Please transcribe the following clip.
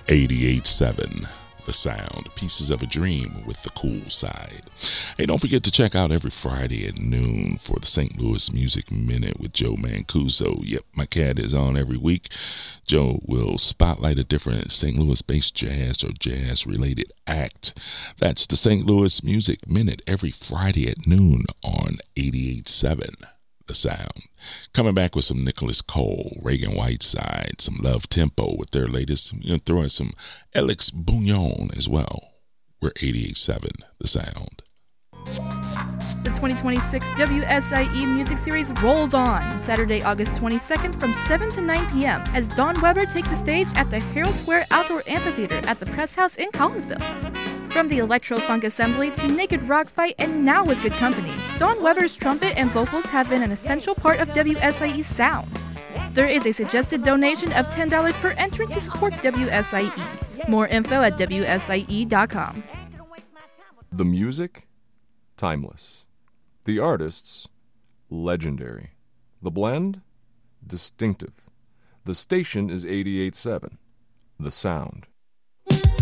88.7 The Sound, Pieces of a Dream with the cool side. Hey, don't forget to check out every Friday at noon for the St. Louis Music Minute with Joe Mancuso. Yep, my cat is on every week. Joe will spotlight a different St. Louis-based jazz or jazz-related act. That's the St. Louis Music Minute every Friday at noon on 88.7 The Sound. Coming back with some Nicholas Cole, Reagan Whiteside, some Love Tempo with their latest, throw in some Alex Bouillon as well. We're 88.7 The Sound. The 2026 WSIE Music Series rolls on Saturday, August 22nd from 7 to 9 p.m. as Don Weber takes the stage at the Herald Square Outdoor Amphitheater at the Press House in Collinsville. From the electro-funk assembly to naked rock fight and now with good company, Don Weber's trumpet and vocals have been an essential part of WSIE's sound. There is a suggested donation of $10 per entrant to support WSIE. More info at WSIE.com. The music, timeless. The artists, legendary. The blend, distinctive. The station is 88.7, The Sound.